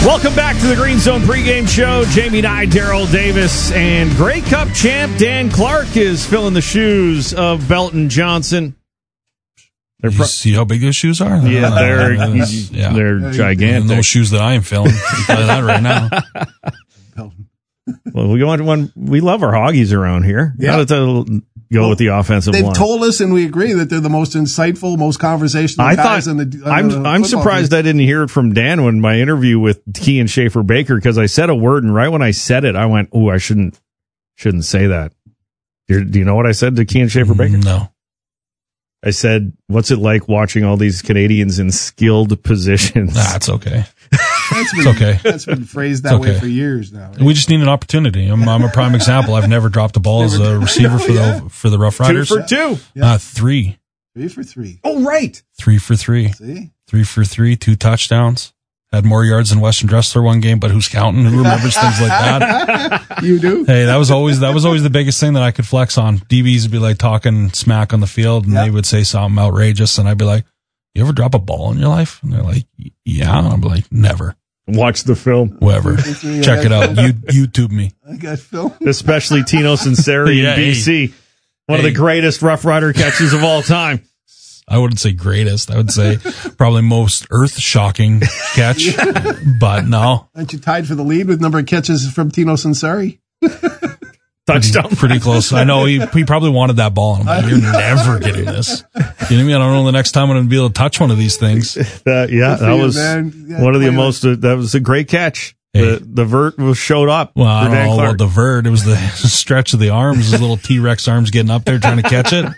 Welcome back to the Green Zone pregame show. Jamie Nye, Daryl Davis, and Grey Cup champ Dan Clark is filling the shoes of Belton Johnson. You see how big those shoes are? Yeah, they're gigantic. And those shoes that I am filling. I'll tell you that right now. Well, we love our Hoggies around here. Yeah. How to go with the offensive line? They've told us, and we agree, that they're the most insightful, most conversational guys in the I'm surprised I didn't hear it from Dan when my interview with Kean Schaefer-Baker, because I said a word, and right when I said it, I went, "Ooh, I shouldn't say that." Do you know what I said to Kean Schaefer-Baker? No. I said, "What's it like watching all these Canadians in skilled positions?" That's okay. It's okay. That's been phrased that way for years now. Right? We just need an opportunity. I'm a prime example. I've never dropped a ball as a receiver for the Rough Riders. 2 for 2. Yeah. 3. 3 for 3. Oh, right. 3 for 3. See? 3 for 3, 2 touchdowns. Had more yards than Western Dressler one game, but who's counting? Who remembers things like that? You do? Hey, that was always the biggest thing that I could flex on. DBs would be like talking smack on the field, and they would say something outrageous, and I'd be like, "You ever drop a ball in your life?" And they're like, "Yeah." And I'm like, "Never." Watch the film. Whatever. Check it out. YouTube me. I got film. Especially Tino Sinceri in BC. One of the greatest Rough Rider catches of all time. I wouldn't say greatest. I would say probably most earth-shocking catch. But no. Aren't you tied for the lead with number of catches from Tino Sinceri? Touchdown. Pretty close. I know he probably wanted that ball. And I'm like, "You're never getting this." You know what I mean? I don't know the next time I'm going to be able to touch one of these things. That was one of the most. That was a great catch. Hey. The vert showed up. Well, I don't know about the vert. It was the stretch of the arms, his little T-Rex arms getting up there trying to catch it.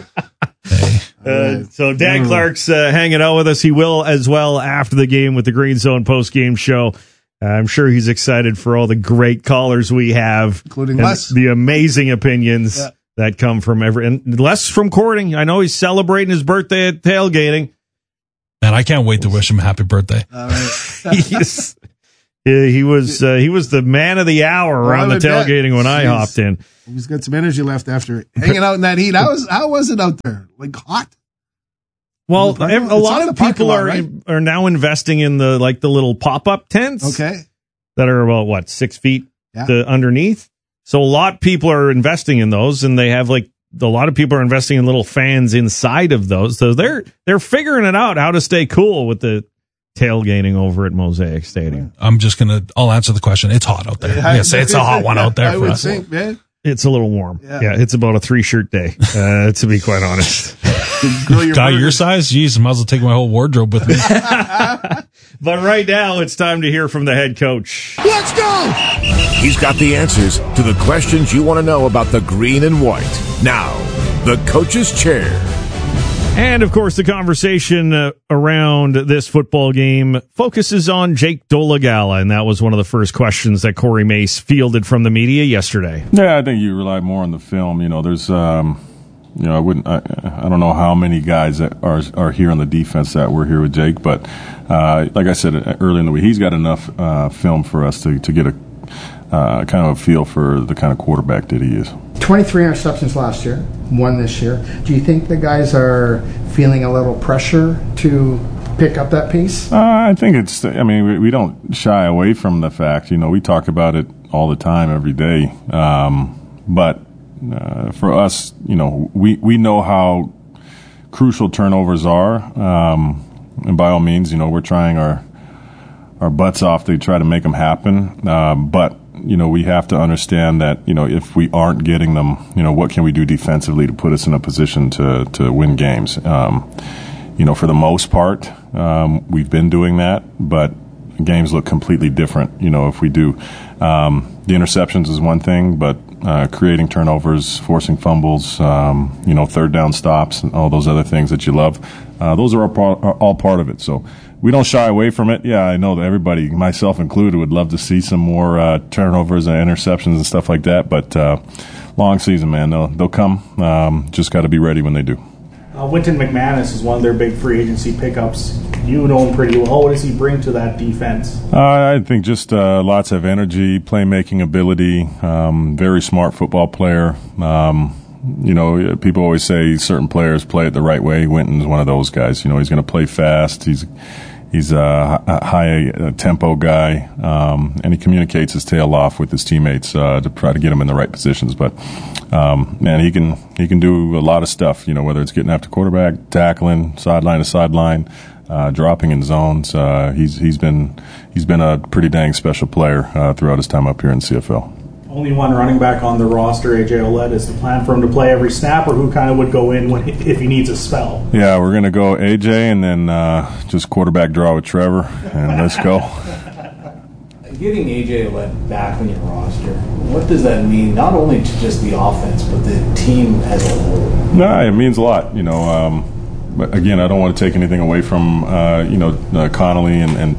Hey. So Dan Clark's hanging out with us. He will as well after the game with the Green Zone post-game show. I'm sure he's excited for all the great callers we have, including Les. The amazing opinions that come from and Les from Courting. I know he's celebrating his birthday at tailgating. And I can't wait to wish him a happy birthday. All right. He was the man of the hour around the tailgating when I hopped in. He's got some energy left after hanging out in that heat. How was it out there? Like hot? Well, a lot of people are now investing in the little pop-up tents. Okay. That are about 6 feet underneath. So a lot of people are investing in those, and they have a lot of people are investing in little fans inside of those. So they're figuring it out how to stay cool with the tailgating over at Mosaic Stadium. I'll answer the question. It's hot out there. Yes, it's a hot one out there. I would think, man. It's a little warm. Yeah, it's about a 3-shirt day, to be quite honest. Guy your size? Jeez, I might as well take my whole wardrobe with me. But right now, it's time to hear from the head coach. Let's go! He's got the answers to the questions you want to know about the green and white. Now, the coach's chair. And, of course, the conversation around this football game focuses on Jake Dolegala, and that was one of the first questions that Corey Mace fielded from the media yesterday. Yeah, I think you rely more on the film. There's, I don't know how many guys that are here on the defense that were here with Jake, but like I said earlier in the week, he's got enough film for us to get a kind of a feel for the kind of quarterback that he is. 23 interceptions last year, 1 this year. Do you think the guys are feeling a little pressure to pick up that pace? I think we don't shy away from the fact. We talk about it all the time, every day. But for us, we know how crucial turnovers are. And by all means, we're trying our butts off to try to make them happen. But we have to understand that, if we aren't getting them, what can we do defensively to put us in a position to win games? For the most part, we've been doing that, but games look completely different, if we do. The interceptions is one thing, but creating turnovers, forcing fumbles, third down stops, and all those other things that you love, those are all part of it. So we don't shy away from it. Yeah, I know that everybody, myself included, would love to see some more turnovers and interceptions and stuff like that. But long season, man, they'll come. Just got to be ready when they do. Wynton McManus is one of their big free agency pickups. You know him pretty well. What does he bring to that defense? I think just lots of energy, playmaking ability, very smart football player. People always say certain players play it the right way. Wynton's one of those guys. He's going to play fast. He's He's a high tempo guy, and he communicates his tail off with his teammates to try to get him in the right positions. But man, he can do a lot of stuff. Whether it's getting after quarterback, tackling, sideline to sideline, dropping in zones. He's been a pretty dang special player throughout his time up here in CFL. Only one running back on the roster, AJ Ouellette. Is the plan for him to play every snap, or who kind of would go in if he needs a spell? Yeah, we're going to go AJ and then just quarterback draw with Trevor, and let's go. Getting AJ Ouellette back on your roster, what does that mean, not only to just the offense, but the team as a whole? No, it means a lot. But again, I don't want to take anything away from Connolly and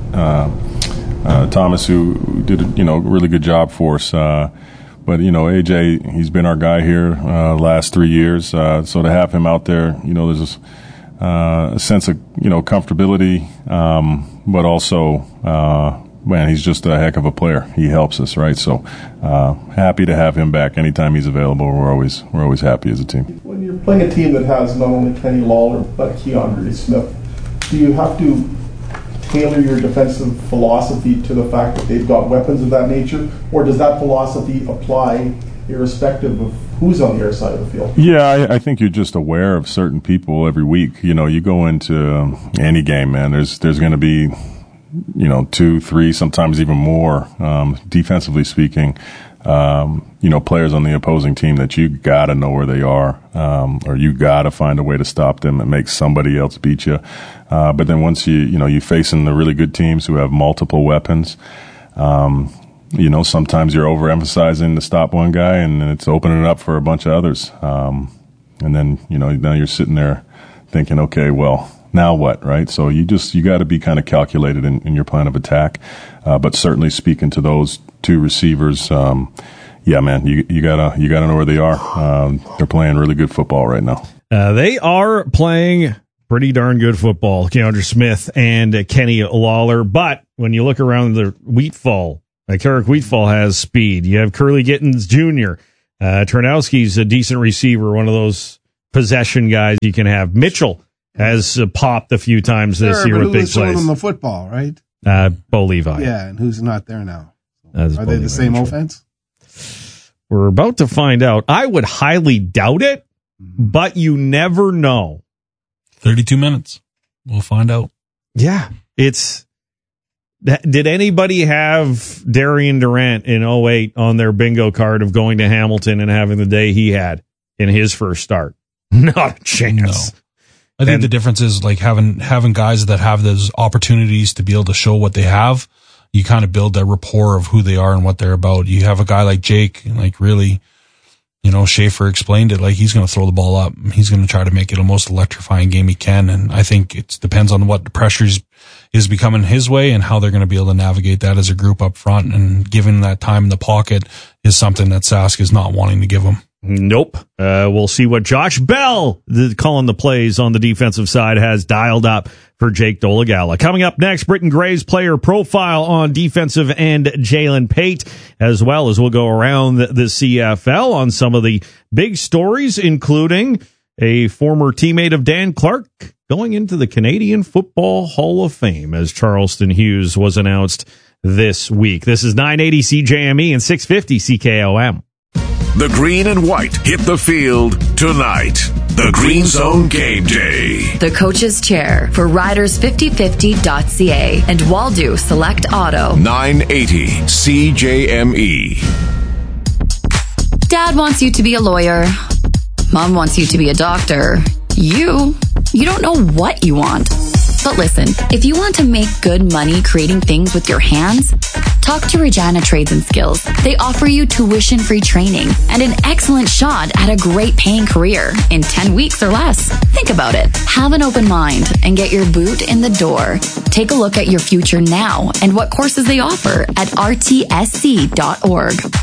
Thomas, who did a really good job for us. But AJ, he's been our guy here last 3 years. So to have him out there, there's a sense of comfortability, but also man, he's just a heck of a player. He helps us, right? So happy to have him back anytime he's available. We're always happy as a team. When you're playing a team that has not only Kenny Lawler but Keandre Smith, do you have to tailor your defensive philosophy to the fact that they've got weapons of that nature, or does that philosophy apply irrespective of who's on the other side of the field? Yeah, I think you're just aware of certain people every week. You go into any game, man, there's going to be 2, 3, sometimes even more, defensively speaking, players on the opposing team that you got to know where they are, or you got to find a way to stop them and make somebody else beat you. But then once you facing the really good teams who have multiple weapons, sometimes you're overemphasizing to stop one guy and it's opening it up for a bunch of others. And then, now you're sitting there thinking, okay, well, now what, right? So you got to be kind of calculated in your plan of attack. But certainly speaking to those two receivers, yeah, man, you gotta know where they are. They're playing really good football right now. They are playing pretty darn good football, Keandre Smith and Kenny Lawler. But when you look around the Wheatfall, Carrick Wheatfall has speed. You have Curly Gittins Jr. Tarnowski's a decent receiver, one of those possession guys you can have. Mitchell has popped a few times this year with big plays. Showing them the football, right? Bo Levi. Yeah, and who's not there now? Are they the same offense? We're about to find out. I would highly doubt it, but you never know. 32 minutes. We'll find out. Yeah. Did anybody have Darian Durant in 2008 on their bingo card of going to Hamilton and having the day he had in his first start? Not a chance. No. I think the difference is like having guys that have those opportunities to be able to show what they have. You kind of build that rapport of who they are and what they're about. You have a guy like Jake, like really, Schaefer explained it, like he's going to throw the ball up. He's going to try to make it the most electrifying game he can. And I think it depends on what the pressure is becoming his way and how they're going to be able to navigate that as a group up front. And giving that time in the pocket is something that Sask is not wanting to give him. Nope. We'll see what Josh Bell, calling the plays on the defensive side, has dialed up for Jake Dolegala. Coming up next, Britton Gray's player profile on defensive end Jalen Pate, as well as we'll go around the CFL on some of the big stories, including a former teammate of Dan Clark going into the Canadian Football Hall of Fame as Charleston Hughes was announced this week. This is 980 CJME and 650 CKOM. The green and white hit the field tonight. The Green Zone Game Day. The coach's chair for Riders5050.ca and Waldo Select Auto. 980 CJME. Dad wants you to be a lawyer. Mom wants you to be a doctor. You don't know what you want. But listen, if you want to make good money creating things with your hands, talk to Regina Trades and Skills. They offer you tuition-free training and an excellent shot at a great paying career in 10 weeks or less. Think about it. Have an open mind and get your boot in the door. Take a look at your future now and what courses they offer at rtsc.org.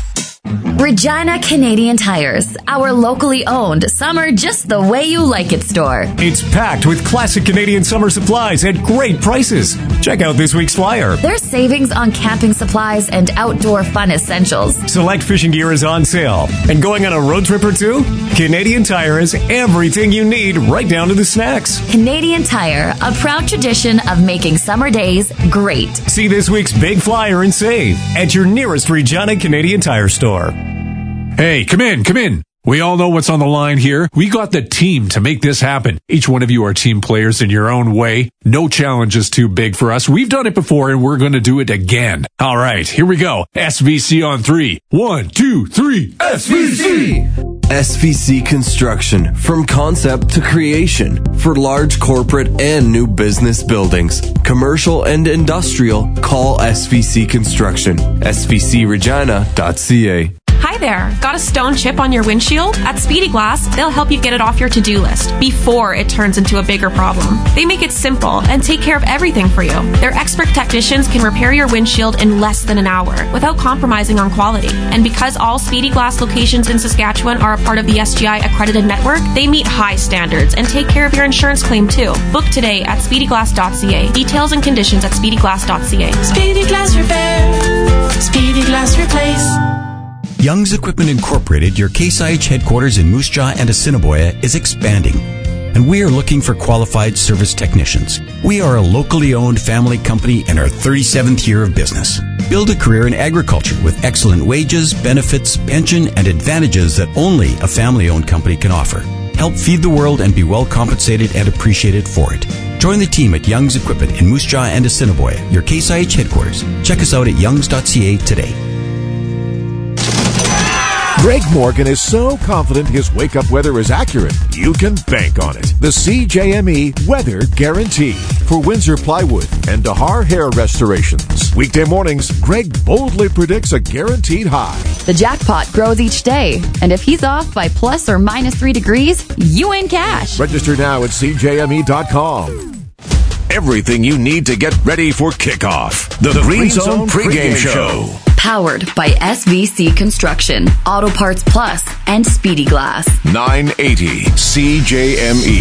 Regina Canadian Tires, our locally owned summer just the way you like it store. It's packed with classic Canadian summer supplies at great prices. Check out this week's flyer. There's savings on camping supplies and outdoor fun essentials. Select fishing gear is on sale. And going on a road trip or two? Canadian Tire has everything you need, right down to the snacks. Canadian Tire, a proud tradition of making summer days great. See this week's big flyer and save at your nearest Regina Canadian Tire store. Hey, come in. We all know what's on the line here. We got the team to make this happen. Each one of you are team players in your own way. No challenge is too big for us. We've done it before and we're going to do it again. All right, here we go. SVC on 3. 1, 2, 3. SVC! SVC Construction. From concept to creation. For large corporate and new business buildings. Commercial and industrial. Call SVC Construction. svcregina.ca. Hi there. Got a stone chip on your windshield? At Speedy Glass, they'll help you get it off your to-do list before it turns into a bigger problem. They make it simple and take care of everything for you. Their expert technicians can repair your windshield in less than an hour without compromising on quality. And because all Speedy Glass locations in Saskatchewan are a part of the SGI accredited network, they meet high standards and take care of your insurance claim too. Book today at speedyglass.ca. Details and conditions at speedyglass.ca. Speedy Glass Repair. Speedy Glass Replace. Young's Equipment Incorporated, your Case IH headquarters in Moose Jaw and Assiniboia, is expanding, and we are looking for qualified service technicians. We are a locally owned family company in our 37th year of business. Build a career in agriculture with excellent wages, benefits, pension, and advantages that only a family-owned company can offer. Help feed the world and be well compensated and appreciated for it. Join the team at Young's Equipment in Moose Jaw and Assiniboia, your Case IH headquarters. Check us out at youngs.ca today. Greg Morgan is so confident his wake-up weather is accurate, you can bank on it. The CJME Weather Guarantee for Windsor Plywood and Dahar Hair Restorations. Weekday mornings, Greg boldly predicts a guaranteed high. The jackpot grows each day, and if he's off by plus or minus 3 degrees, you win cash. Register now at CJME.com. Everything you need to get ready for kickoff. The Green Zone pregame show. Powered by SVC Construction, Auto Parts Plus, and Speedy Glass. 980 CJME.